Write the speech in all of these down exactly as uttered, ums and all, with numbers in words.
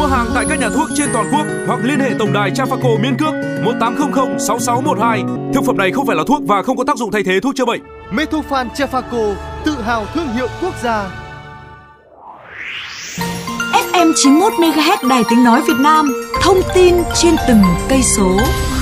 Mua hàng tại các nhà thuốc trên toàn quốc hoặc liên hệ tổng đài Trafaco miễn cước một tám không không sáu sáu một hai. Thực phẩm này không phải là thuốc và không có tác dụng thay thế thuốc chữa bệnh. Metofan Trafaco, tự hào thương hiệu quốc gia. ép em chín mươi mốt mê ga héc Đài Tiếng nói Việt Nam, thông tin trên từng cây số.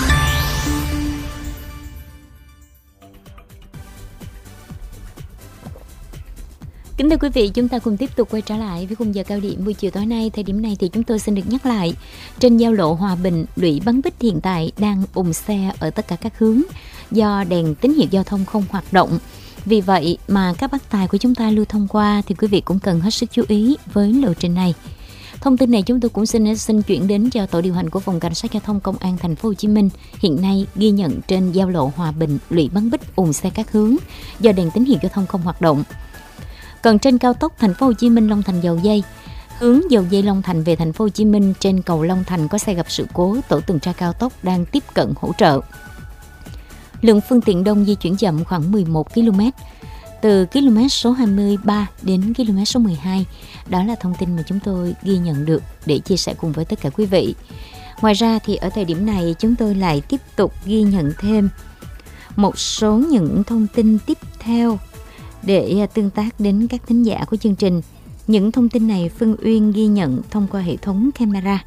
Kính thưa quý vị, chúng ta cùng tiếp tục quay trở lại với khung giờ cao điểm buổi chiều tối nay. Thời điểm này thì chúng tôi xin được nhắc lại, trên giao lộ Hòa Bình, Lũy Bắn Bích hiện tại đang ùn xe ở tất cả các hướng do đèn tín hiệu giao thông không hoạt động. Vì vậy mà các bác tài của chúng ta lưu thông qua thì quý vị cũng cần hết sức chú ý với lộ trình này. Thông tin này chúng tôi cũng xin xin chuyển đến cho tổ điều hành của phòng cảnh sát giao thông công an thành phố Hồ Chí Minh. Hiện nay ghi nhận trên giao lộ Hòa Bình, Lũy Bắn Bích ùn xe các hướng do đèn tín hiệu giao thông không hoạt động. Còn trên cao tốc thành phố Hồ Chí Minh Long Thành Dầu Giây, hướng Dầu Giây Long Thành về thành phố Hồ Chí Minh, trên cầu Long Thành có xe gặp sự cố, tổ tuần tra cao tốc đang tiếp cận hỗ trợ. Lượng phương tiện đông di chuyển chậm khoảng mười một ki lô mét từ km số hai mươi ba đến km số mười hai. Đó là thông tin mà chúng tôi ghi nhận được để chia sẻ cùng với tất cả quý vị. Ngoài ra thì ở thời điểm này chúng tôi lại tiếp tục ghi nhận thêm một số những thông tin tiếp theo để tương tác đến các thính giả của chương trình. Những thông tin này Phương Uyên ghi nhận thông qua hệ thống camera.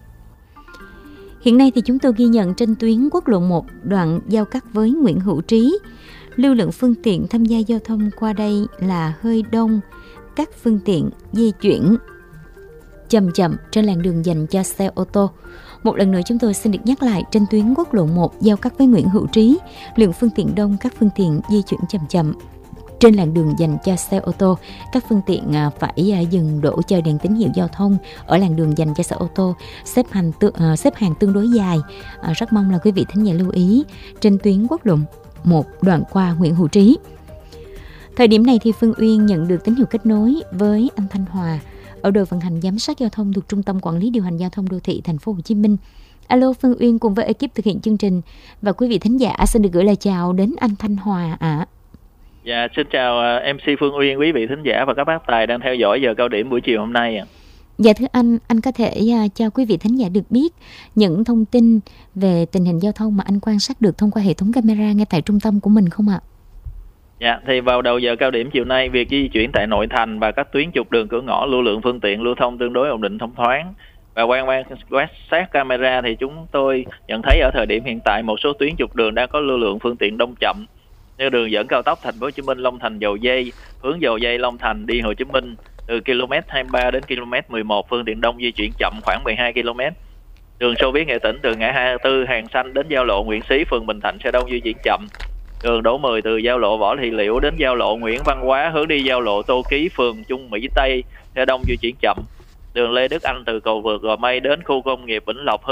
Hiện nay thì chúng tôi ghi nhận trên tuyến quốc lộ một đoạn giao cắt với Nguyễn Hữu Trí, lưu lượng phương tiện tham gia giao thông qua đây là hơi đông, các phương tiện di chuyển chậm chậm trên làn đường dành cho xe ô tô. Một lần nữa chúng tôi xin được nhắc lại, trên tuyến quốc lộ một giao cắt với Nguyễn Hữu Trí, lượng phương tiện đông, các phương tiện di chuyển chậm chậm trên làn đường dành cho xe ô tô. Các phương tiện phải dừng đỗ chờ đèn tín hiệu giao thông ở làn đường dành cho xe ô tô, xếp hàng tương, xếp hàng tương đối dài. Rất mong là quý vị thính giả lưu ý trên tuyến quốc lộ một đoạn qua Nguyễn Hữu Trí. Thời điểm này thì Phương Uyên nhận được tín hiệu kết nối với anh Thanh Hòa ở đội vận hành giám sát giao thông thuộc Trung tâm Quản lý Điều hành Giao thông Đô thị Thành phố Hồ Chí Minh. Alo, Phương Uyên cùng với ekip thực hiện chương trình và quý vị thính giả xin được gửi lời chào đến anh Thanh Hòa ạ. À. Dạ, xin chào em xê Phương Uyên, quý vị thính giả và các bác tài đang theo dõi giờ cao điểm buổi chiều hôm nay ạ. Dạ thưa anh, anh có thể uh, cho quý vị thính giả được biết những thông tin về tình hình giao thông mà anh quan sát được thông qua hệ thống camera ngay tại trung tâm của mình không ạ? Dạ, thì vào đầu giờ cao điểm chiều nay, việc di chuyển tại nội thành và các tuyến trục đường cửa ngõ lưu lượng phương tiện lưu thông tương đối ổn định thông thoáng. Và quan quan quét sát camera thì chúng tôi nhận thấy ở thời điểm hiện tại một số tuyến trục đường đang có lưu lượng phương tiện đông chậm, như đường dẫn cao tốc Thành phố Hồ Chí Minh Long Thành Dầu Giây, hướng Dầu Giây Long Thành đi Hồ Chí Minh từ km hai mươi ba đến km mười một, phương tiện đông di chuyển chậm khoảng mười hai ki lô mét. Đường Xô Viết Nghệ Tĩnh từ ngã hai mươi tư Hàng Xanh đến giao lộ Nguyễn Xí phường Bình Thạnh xe đông di chuyển chậm. Đường Đỗ Mười từ giao lộ Võ Thị Liễu đến giao lộ Nguyễn Văn Quá hướng đi giao lộ Tô Ký phường Trung Mỹ Tây xe đông di chuyển chậm. Đường Lê Đức Anh từ cầu vượt Gò Mây đến khu công nghiệp Vĩnh Lộc